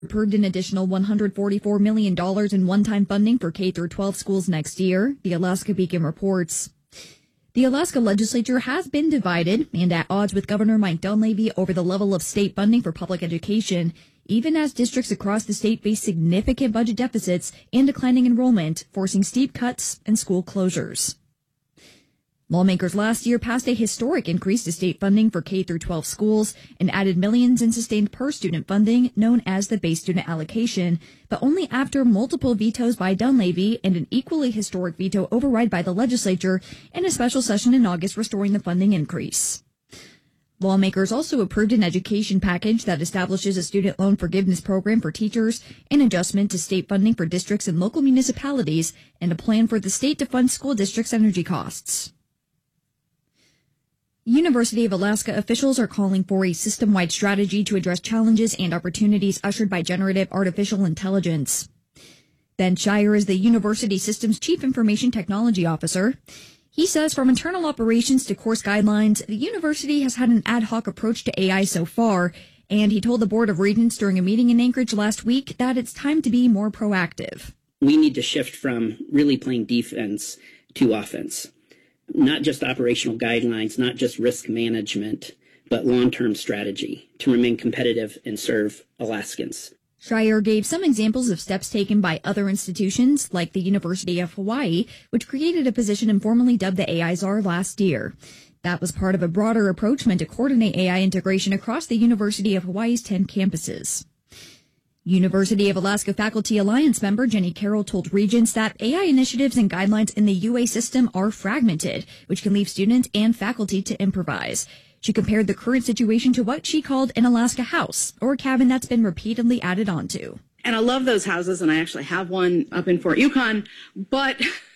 Approved an additional $144 million in one-time funding for K-12 schools next year, the Alaska Beacon reports. The Alaska legislature has been divided and at odds with Governor Mike Dunleavy over the level of state funding for public education, even as districts across the state face significant budget deficits and declining enrollment, forcing steep cuts and school closures. Lawmakers last year passed a historic increase to state funding for K-12 schools and added millions in sustained per-student funding known as the base student allocation, but only after multiple vetoes by Dunleavy and an equally historic veto override by the legislature in a special session in August restoring the funding increase. Lawmakers also approved an education package that establishes a student loan forgiveness program for teachers, an adjustment to state funding for districts and local municipalities, and a plan for the state to fund school districts' energy costs. University of Alaska officials are calling for a system-wide strategy to address challenges and opportunities ushered by generative artificial intelligence. Ben Shire is the university system's chief information technology officer. He says from internal operations to course guidelines, the university has had an ad hoc approach to AI so far, and he told the Board of Regents during a meeting in Anchorage last week that it's time to be more proactive. We need to shift from really playing defense to offense. Not just operational guidelines, not just risk management, but long-term strategy to remain competitive and serve Alaskans. Shire gave some examples of steps taken by other institutions, like the University of Hawaii, which created a position informally dubbed the AI Czar last year. That was part of a broader approach meant to coordinate AI integration across the University of Hawaii's 10 campuses. University of Alaska Faculty Alliance member Jenny Carroll told Regents that AI initiatives and guidelines in the UA system are fragmented, which can leave students and faculty to improvise. She compared the current situation to what she called an Alaska house, or a cabin that's been repeatedly added onto. And I love those houses, and I actually have one up in Fort Yukon, but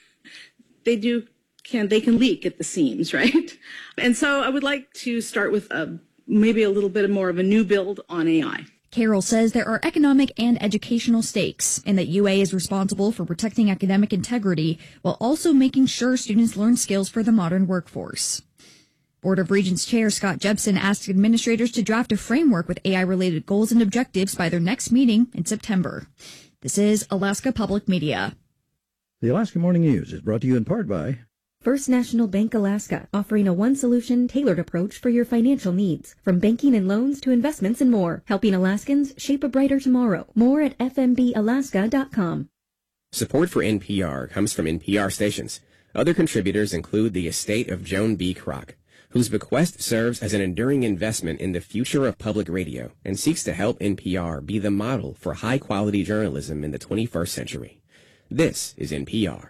they can leak at the seams, right? And so I would like to start with maybe a little bit more of a new build on AI. Carroll says there are economic and educational stakes, and that UA is responsible for protecting academic integrity while also making sure students learn skills for the modern workforce. Board of Regents Chair Scott Jepson asked administrators to draft a framework with AI-related goals and objectives by their next meeting in September. This is Alaska Public Media. The Alaska Morning News is brought to you in part by First National Bank Alaska, offering a one-solution, tailored approach for your financial needs. From banking and loans to investments and more, helping Alaskans shape a brighter tomorrow. More at fmbalaska.com. Support for NPR comes from NPR stations. Other contributors include the estate of Joan B. Kroc, whose bequest serves as an enduring investment in the future of public radio and seeks to help NPR be the model for high-quality journalism in the 21st century. This is NPR.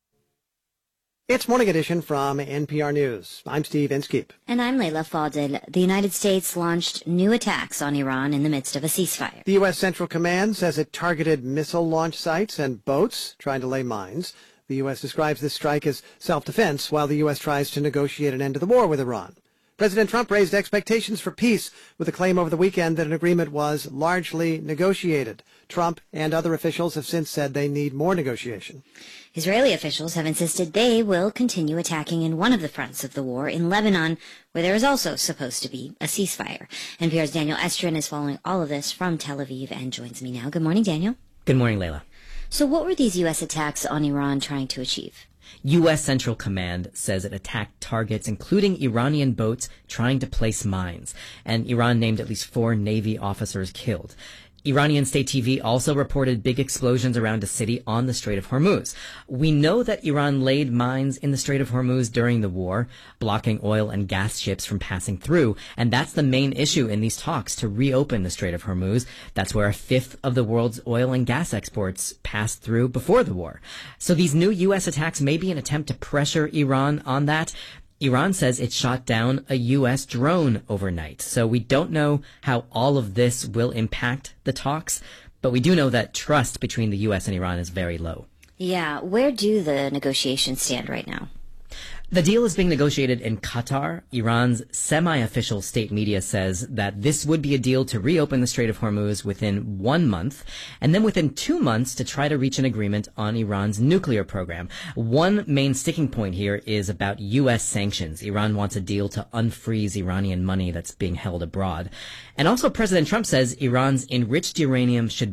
It's Morning Edition from NPR News. I'm Steve Inskeep. And I'm Leila Fadel. The United States launched new attacks on Iran in the midst of a ceasefire. The U.S. Central Command says it targeted missile launch sites and boats trying to lay mines. The U.S. describes this strike as self-defense while the U.S. tries to negotiate an end to the war with Iran. President Trump raised expectations for peace with a claim over the weekend that an agreement was largely negotiated. Trump and other officials have since said they need more negotiation. Israeli officials have insisted they will continue attacking in one of the fronts of the war in Lebanon, where there is also supposed to be a ceasefire. NPR's Daniel Estrin is following all of this from Tel Aviv and joins me now. Good morning, Daniel. Good morning, Leila. So what were these U.S. attacks on Iran trying to achieve? U.S. Central Command says it attacked targets, including Iranian boats trying to place mines, and Iran named at least 4 Navy officers killed. Iranian state TV also reported big explosions around a city on the Strait of Hormuz. We know that Iran laid mines in the Strait of Hormuz during the war, blocking oil and gas ships from passing through, and that's the main issue in these talks to reopen the Strait of Hormuz. That's where 1/5 of the world's oil and gas exports passed through before the war. So these new U.S. attacks may be an attempt to pressure Iran on that. Iran says it shot down a U.S. drone overnight, so we don't know how all of this will impact the talks, but we do know that trust between the U.S. and Iran is very low. Yeah, where do the negotiations stand right now? The deal is being negotiated in Qatar. Iran's semi-official state media says that this would be a deal to reopen the Strait of Hormuz within 1 month, and then within 2 months to try to reach an agreement on Iran's nuclear program. One main sticking point here is about U.S. sanctions. Iran wants a deal to unfreeze Iranian money that's being held abroad. And also President Trump says Iran's enriched uranium should